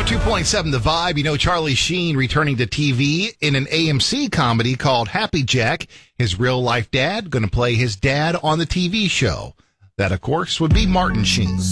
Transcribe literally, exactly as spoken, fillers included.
one oh two point seven The Vibe. You know, Charlie Sheen returning to T V in an A M C comedy called Happy Jack. His real-life dad going to play his dad on the T V show. That, of course, would be Martin Sheen.